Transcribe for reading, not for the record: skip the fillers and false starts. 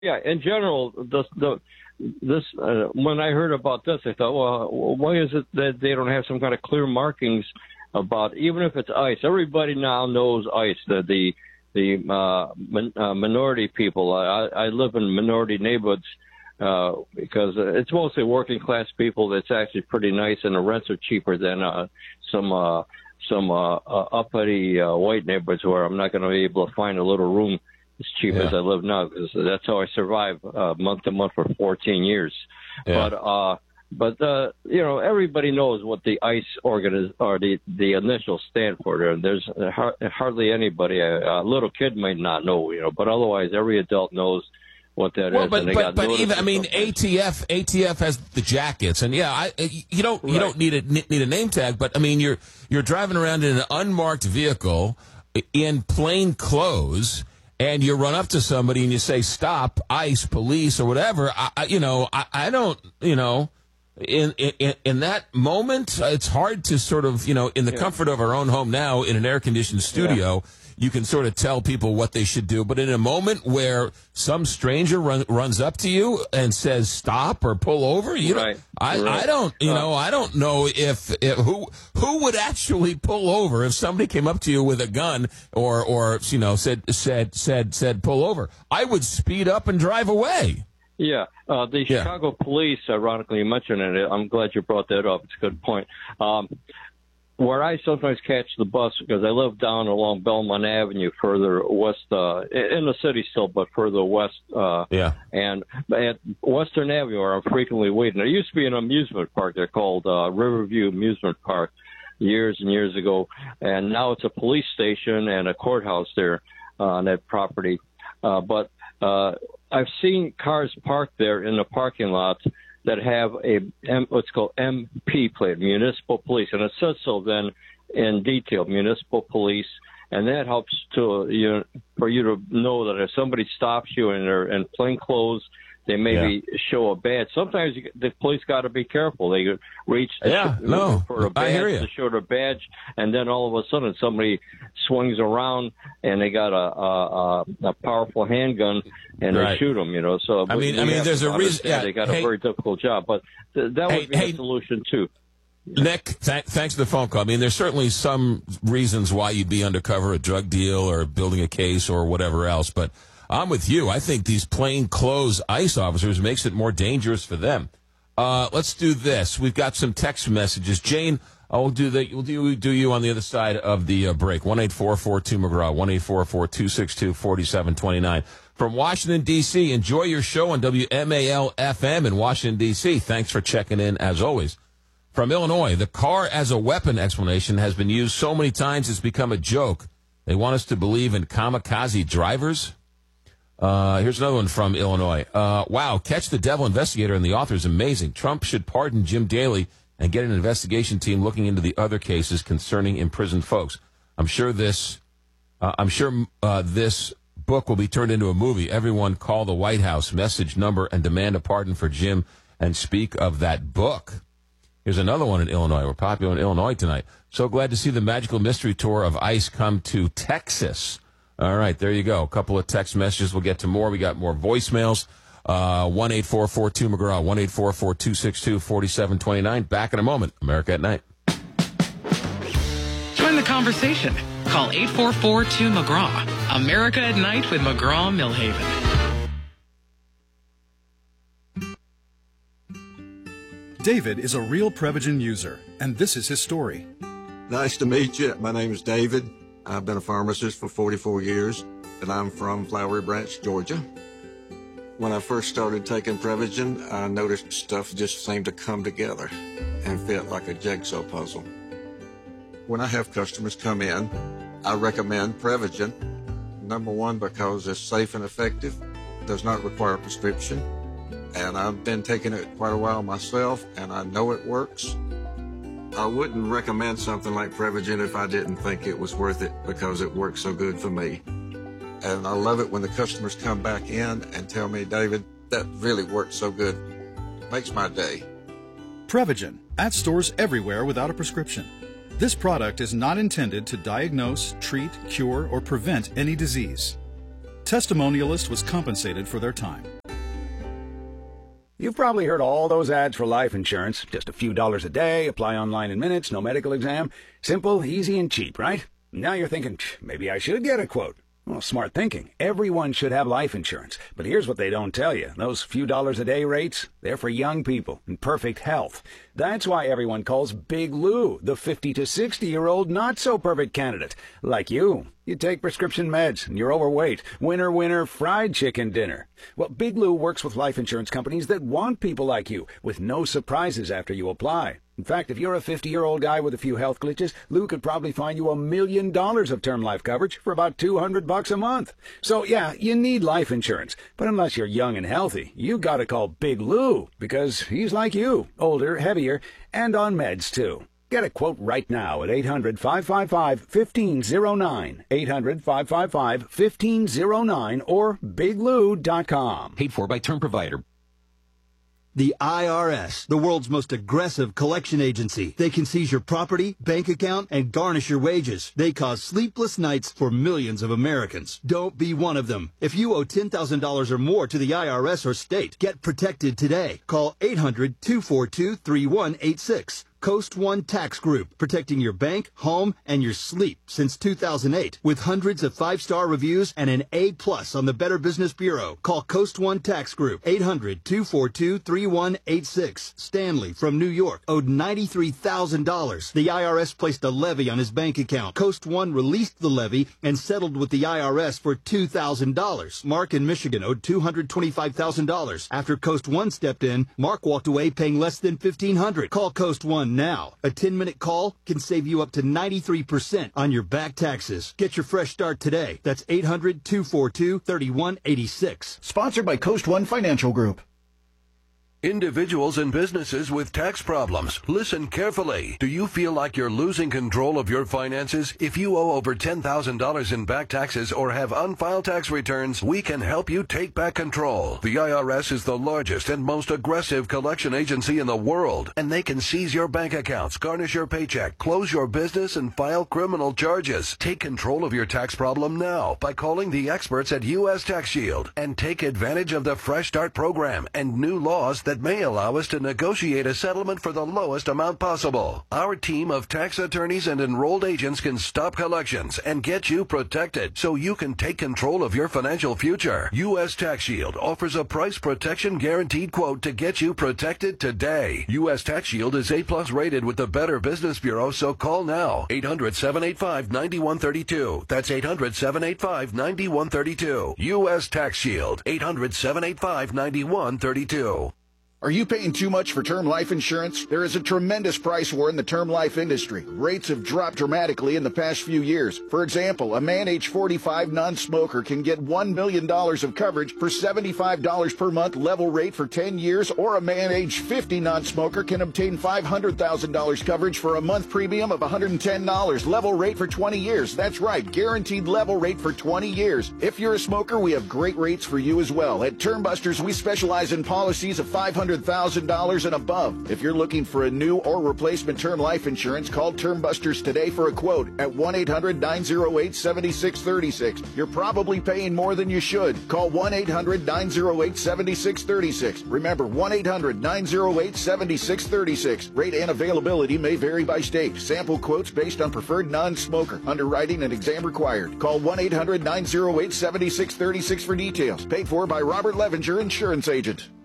Yeah, in general, this when I heard about this, I thought, well, why is it that they don't have some kind of clear markings about, even if it's ICE? Everybody now knows ICE, the minority people. I live in minority neighborhoods because it's mostly working class people. That's actually pretty nice, and the rents are cheaper than some uppity white neighborhoods where I'm not going to be able to find a little room as cheap as I live now, because that's how I survived month to month for 14 years. Yeah. But everybody knows what the ICE or the initials stand for. There's hardly anybody, a little kid might not know, but otherwise every adult knows what that is. But even, I mean, ATF has the jackets, and you don't need a name tag, but I mean, you're driving around in an unmarked vehicle in plain clothes, and you run up to somebody and you say, "Stop, ICE, police," or whatever. I don't, in that moment, it's hard to sort of, in the comfort of our own home now, in an air-conditioned studio, you can sort of tell people what they should do. But in a moment where some stranger runs up to you and says stop or pull over, I don't know if who would actually pull over if somebody came up to you with a gun or said pull over. I would speed up and drive away. Yeah, the Chicago police, ironically, you mentioned it. I'm glad you brought that up. It's a good point. Where I sometimes catch the bus, because I live down along Belmont Avenue, further west, in the city still, but further west. And at Western Avenue, where I'm frequently waiting, there used to be an amusement park there called Riverview Amusement Park years and years ago, and now it's a police station and a courthouse there on that property. But I've seen cars parked there in the parking lots that have what's called MP plate, municipal police, and it says so then in detail, municipal police, and that helps for you to know that if somebody stops you and they're in plain clothes, they maybe show a badge. Sometimes the police got to be careful. They reach for a badge to show their badge, and then all of a sudden somebody swings around and they got a powerful handgun and they shoot them. So I mean, there's a reason. Yeah, they got a very difficult job, but that would be a solution too. Nick, thanks for the phone call. I mean, there's certainly some reasons why you'd be undercover, a drug deal or building a case or whatever else, but I'm with you. I think these plain clothes ICE officers makes it more dangerous for them. Let's do this. We've got some text messages. Jane, We'll do you on the other side of the break. 1-844-2-McGraw, 1-844-262-4729. From Washington, D.C., enjoy your show on WMAL-FM in Washington, D.C. Thanks for checking in, as always. From Illinois, the car as a weapon explanation has been used so many times it's become a joke. They want us to believe in kamikaze drivers. Here's another one from Illinois. Wow, Catch the Devil Investigator and the author is amazing. Trump should pardon Jim Daley and get an investigation team looking into the other cases concerning imprisoned folks. I'm sure this book will be turned into a movie. Everyone call the White House, message number, and demand a pardon for Jim and speak of that book. Here's another one in Illinois. We're popular in Illinois tonight. So glad to see the magical mystery tour of ICE come to Texas. All right, there you go. A couple of text messages. We'll get to more. We got more voicemails. 1-844-2-McGraw, 1-844-262-4729. Back in a moment. America at Night. Join the conversation. Call 844-2-McGraw. America at Night with McGraw Millhaven. David is a real Prevagen user, and this is his story. Nice to meet you. My name is David. I've been a pharmacist for 44 years, and I'm from Flowery Branch, Georgia. When I first started taking Prevagen, I noticed stuff just seemed to come together and fit like a jigsaw puzzle. When I have customers come in, I recommend Prevagen. Number one, because it's safe and effective, does not require a prescription, and I've been taking it quite a while myself, and I know it works. I wouldn't recommend something like Prevagen if I didn't think it was worth it because it works so good for me. And I love it when the customers come back in and tell me, David, that really worked so good. Makes my day. Prevagen, at stores everywhere without a prescription. This product is not intended to diagnose, treat, cure, or prevent any disease. Testimonialist was compensated for their time. You've probably heard all those ads for life insurance. Just a few dollars a day, apply online in minutes, no medical exam. Simple, easy, and cheap, right? Now you're thinking, maybe I should get a quote. Well, smart thinking. Everyone should have life insurance. But here's what they don't tell you. Those few dollars a day rates, they're for young people in perfect health. That's why everyone calls Big Lou the 50 to 60-year-old not-so-perfect candidate. Like you. You take prescription meds, and you're overweight. Winner, winner, fried chicken dinner. Well, Big Lou works with life insurance companies that want people like you, with no surprises after you apply. In fact, if you're a 50-year-old guy with a few health glitches, Lou could probably find you $1 million of term life coverage for about $200 a month. So, yeah, you need life insurance. But unless you're young and healthy, you gotta call Big Lou, because he's like you, older, heavier, and on meds, too. Get a quote right now at 800-555-1509, 800-555-1509, or biglou.com. Paid for by Term Provider. The IRS, the world's most aggressive collection agency. They can seize your property, bank account, and garnish your wages. They cause sleepless nights for millions of Americans. Don't be one of them. If you owe $10,000 or more to the IRS or state, get protected today. Call 800-242-3186. Coast One Tax Group, protecting your bank, home, and your sleep since 2008. With hundreds of 5-star reviews and an A+ on the Better Business Bureau. Call Coast One Tax Group, 800-242-3186. Stanley from New York owed $93,000. The IRS placed a levy on his bank account. Coast One released the levy and settled with the IRS for $2,000. Mark in Michigan owed $225,000. After Coast One stepped in, Mark walked away paying less than $1,500. Call Coast One now. A 10-minute call can save you up to 93% on your back taxes. Get your fresh start today. That's 800-242-3186. Sponsored by Coast One Financial Group. Individuals and businesses with tax problems, listen carefully. Do you feel like you're losing control of your finances? If you owe over $10,000 in back taxes or have unfiled tax returns, we can help you take back control. The IRS is the largest and most aggressive collection agency in the world, and they can seize your bank accounts, garnish your paycheck, close your business, and file criminal charges. Take control of your tax problem now by calling the experts at U.S. Tax Shield and take advantage of the Fresh Start program and new laws that may allow us to negotiate a settlement for the lowest amount possible. Our team of tax attorneys and enrolled agents can stop collections and get you protected so you can take control of your financial future. U.S. Tax Shield offers a price protection guaranteed quote to get you protected today. U.S. Tax Shield is A+ rated with the Better Business Bureau, so call now. 800-785-9132. That's 800-785-9132. U.S. Tax Shield. 800-785-9132. Are you paying too much for term life insurance? There is a tremendous price war in the term life industry. Rates have dropped dramatically in the past few years. For example, a man age 45 non-smoker can get $1 million of coverage for $75 per month level rate for 10 years, or a man age 50 non-smoker can obtain $500,000 coverage for a month premium of $110 level rate for 20 years. That's right, guaranteed level rate for 20 years. If you're a smoker, we have great rates for you as well. At Term Busters, we specialize in policies of $500,000 and above. If you're looking for a new or replacement term life insurance, call Term Busters today for a quote at 1-800-908-7636. You're probably paying more than you should. Call 1-800-908-7636. Remember, 1-800-908-7636. Rate and availability may vary by state. Sample quotes based on preferred non-smoker. Underwriting and exam required. Call 1-800-908-7636 for details. Paid for by Robert Levinger, Insurance Agent.